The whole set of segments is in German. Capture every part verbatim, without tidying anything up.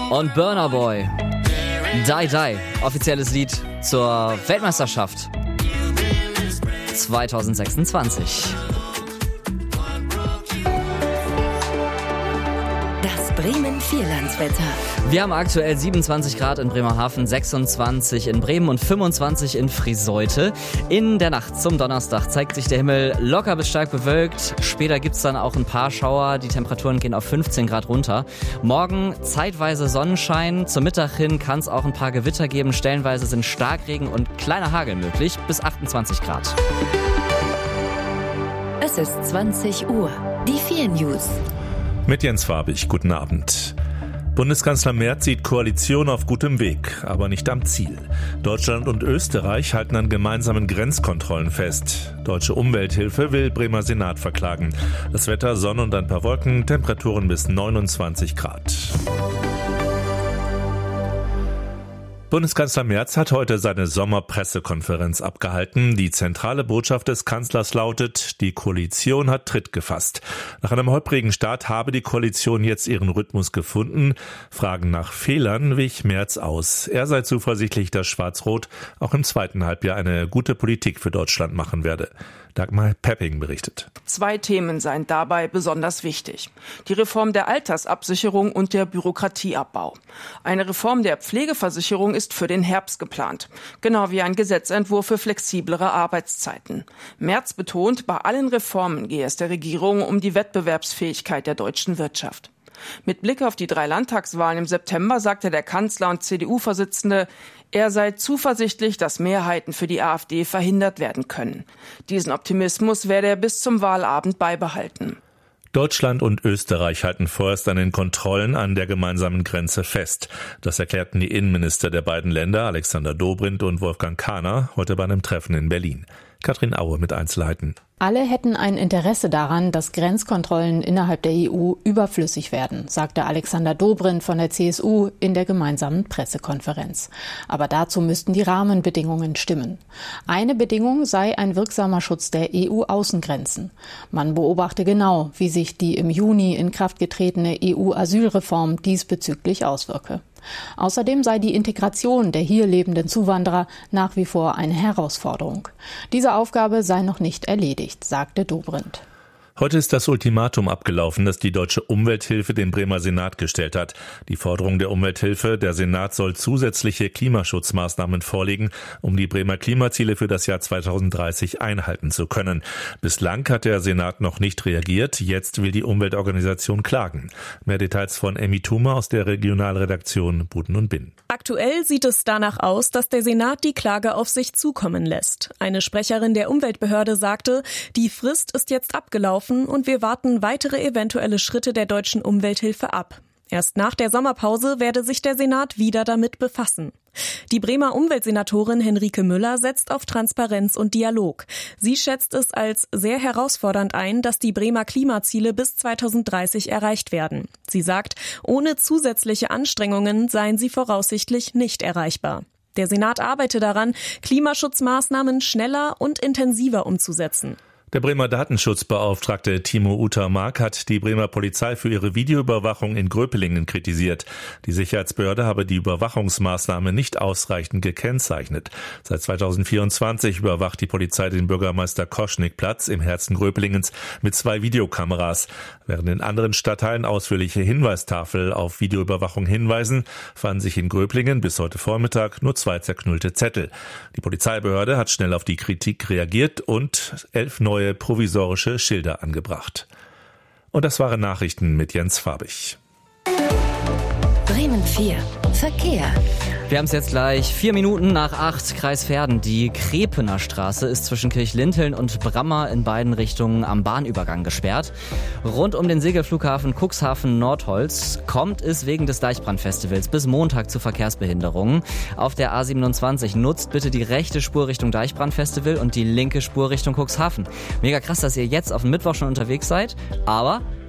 Und Burna Boy. Die Die. Offizielles Lied zur Weltmeisterschaft zwanzig sechsundzwanzig. Bremen-Vierlandswetter. Wir haben aktuell siebenundzwanzig Grad in Bremerhaven, sechsundzwanzig in Bremen und fünfundzwanzig in Friseute. In der Nacht zum Donnerstag zeigt sich der Himmel locker bis stark bewölkt. Später gibt's dann auch ein paar Schauer. Die Temperaturen gehen auf fünfzehn Grad runter. Morgen zeitweise Sonnenschein. Zum Mittag hin kann es auch ein paar Gewitter geben. Stellenweise sind Starkregen und kleiner Hagel möglich. Bis achtundzwanzig Grad. Es ist zwanzig Uhr. Die vier News. Mit Jens Farbig, guten Abend. Bundeskanzler Merz sieht Koalition auf gutem Weg, aber nicht am Ziel. Deutschland und Österreich halten an gemeinsamen Grenzkontrollen fest. Deutsche Umwelthilfe will Bremer Senat verklagen. Das Wetter, Sonne und ein paar Wolken, Temperaturen bis neunundzwanzig Grad. Bundeskanzler Merz hat heute seine Sommerpressekonferenz abgehalten. Die zentrale Botschaft des Kanzlers lautet, die Koalition hat Tritt gefasst. Nach einem holprigen Start habe die Koalition jetzt ihren Rhythmus gefunden. Fragen nach Fehlern wich Merz aus. Er sei zuversichtlich, dass Schwarz-Rot auch im zweiten Halbjahr eine gute Politik für Deutschland machen werde. Dagmar Pepping berichtet. Zwei Themen seien dabei besonders wichtig. Die Reform der Altersabsicherung und der Bürokratieabbau. Eine Reform der Pflegeversicherung ist für den Herbst geplant. Genau wie ein Gesetzentwurf für flexiblere Arbeitszeiten. Merz betont, bei allen Reformen gehe es der Regierung um die Wettbewerbsfähigkeit der deutschen Wirtschaft. Mit Blick auf die drei Landtagswahlen im September sagte der Kanzler und C D U-Vorsitzende, er sei zuversichtlich, dass Mehrheiten für die AfD verhindert werden können. Diesen Optimismus werde er bis zum Wahlabend beibehalten. Deutschland und Österreich halten vorerst an den Kontrollen an der gemeinsamen Grenze fest. Das erklärten die Innenminister der beiden Länder, Alexander Dobrindt und Wolfgang Kahner, heute bei einem Treffen in Berlin. Katrin Aue mit Einzelheiten. Alle hätten ein Interesse daran, dass Grenzkontrollen innerhalb der E U überflüssig werden, sagte Alexander Dobrindt von der C S U in der gemeinsamen Pressekonferenz. Aber dazu müssten die Rahmenbedingungen stimmen. Eine Bedingung sei ein wirksamer Schutz der E U-Außengrenzen. Man beobachte genau, wie sich die im Juni in Kraft getretene E U-Asylreform diesbezüglich auswirke. Außerdem sei die Integration der hier lebenden Zuwanderer nach wie vor eine Herausforderung. Diese Aufgabe sei noch nicht erledigt, sagte Dobrindt. Heute ist das Ultimatum abgelaufen, das die Deutsche Umwelthilfe dem Bremer Senat gestellt hat. Die Forderung der Umwelthilfe, der Senat soll zusätzliche Klimaschutzmaßnahmen vorlegen, um die Bremer Klimaziele für das Jahr zweitausenddreißig einhalten zu können. Bislang hat der Senat noch nicht reagiert, jetzt will die Umweltorganisation klagen. Mehr Details von Emmy Thumer aus der Regionalredaktion Buden und Binn. Aktuell sieht es danach aus, dass der Senat die Klage auf sich zukommen lässt. Eine Sprecherin der Umweltbehörde sagte, die Frist ist jetzt abgelaufen und wir warten weitere eventuelle Schritte der deutschen Umwelthilfe ab. Erst nach der Sommerpause werde sich der Senat wieder damit befassen. Die Bremer Umweltsenatorin Henrike Müller setzt auf Transparenz und Dialog. Sie schätzt es als sehr herausfordernd ein, dass die Bremer Klimaziele bis zweitausenddreißig erreicht werden. Sie sagt, ohne zusätzliche Anstrengungen seien sie voraussichtlich nicht erreichbar. Der Senat arbeite daran, Klimaschutzmaßnahmen schneller und intensiver umzusetzen. Der Bremer Datenschutzbeauftragte Timo Utermark hat die Bremer Polizei für ihre Videoüberwachung in Gröpelingen kritisiert. Die Sicherheitsbehörde habe die Überwachungsmaßnahme nicht ausreichend gekennzeichnet. Seit zweitausendvierundzwanzig überwacht die Polizei den Bürgermeister-Koschnick-Platz im Herzen Gröpelingens mit zwei Videokameras. Während in anderen Stadtteilen ausführliche Hinweistafel auf Videoüberwachung hinweisen, fanden sich in Gröpelingen bis heute Vormittag nur zwei zerknüllte Zettel. Die Polizeibehörde hat schnell auf die Kritik reagiert und elf neue provisorische Schilder angebracht. Und das waren Nachrichten mit Jens Farbig. Bremen vier. Verkehr. Wir haben es jetzt gleich vier Minuten nach acht, Kreis Verden. Die Krepener Straße ist zwischen Kirchlinteln und Brammer in beiden Richtungen am Bahnübergang gesperrt. Rund um den Segelflughafen Cuxhaven Nordholz kommt es wegen des Deichbrandfestivals bis Montag zu Verkehrsbehinderungen. Auf der A siebenundzwanzig nutzt bitte die rechte Spur Richtung Deichbrandfestival und die linke Spur Richtung Cuxhaven. Mega krass, dass ihr jetzt auf den Mittwoch schon unterwegs seid, aber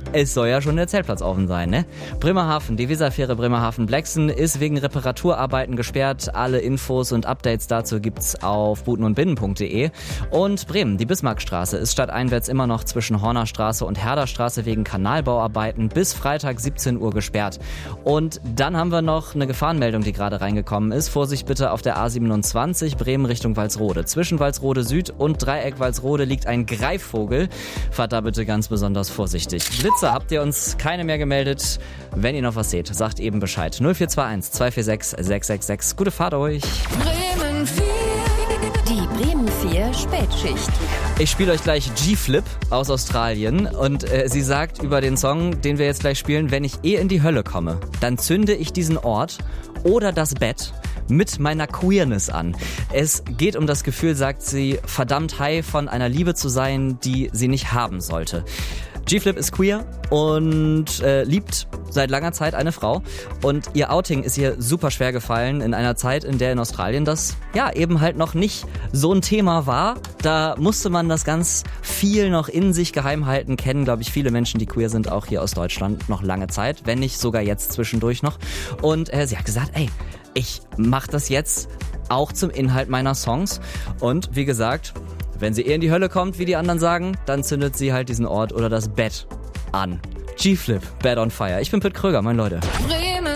es soll ja schon der Zeltplatz offen sein, ne? Bremerhaven, die Weserfähre Bremerhaven-Blackson ist wegen Reparaturarbeiten gesperrt. Alle Infos und Updates dazu gibt's auf buten und binnen punkt de. Und Bremen, die Bismarckstraße ist stadteinwärts immer noch zwischen Hornerstraße und Herderstraße wegen Kanalbauarbeiten bis Freitag siebzehn Uhr gesperrt. Und dann haben wir noch eine Gefahrenmeldung, die gerade reingekommen ist. Vorsicht bitte auf der A siebenundzwanzig, Bremen Richtung Walsrode. Zwischen Walsrode Süd und Dreieck Walsrode liegt ein Greifvogel. Fahrt da bitte ganz besonders vorsichtig. Blitzer habt ihr uns keine mehr gemeldet. Wenn ihr noch was seht, sagt eben Bescheid. null vier zwei eins zwei vier sechs sechs sechs sechs. Gute Fahrt euch. Bremen vier. Die Bremen vier Spätschicht. Ich spiele euch gleich G-Flip aus Australien und äh, sie sagt über den Song, den wir jetzt gleich spielen, wenn ich eh in die Hölle komme, dann zünde ich diesen Ort oder das Bett mit meiner Queerness an. Es geht um das Gefühl, sagt sie, verdammt high von einer Liebe zu sein, die sie nicht haben sollte. G-Flip ist queer und äh, liebt seit langer Zeit eine Frau und ihr Outing ist ihr super schwer gefallen in einer Zeit, in der in Australien das ja eben halt noch nicht so ein Thema war. Da musste man das ganz viel noch in sich geheim halten, kennen glaube ich viele Menschen, die queer sind, auch hier aus Deutschland noch lange Zeit, wenn nicht sogar jetzt zwischendurch noch. Und äh, sie hat gesagt, ey, ich mach das jetzt auch zum Inhalt meiner Songs und wie gesagt, wenn sie eher in die Hölle kommt, wie die anderen sagen, dann zündet sie halt diesen Ort oder das Bett an. G-Flip, Bed on Fire. Ich bin Pitt Kröger, moin Leute. Bremen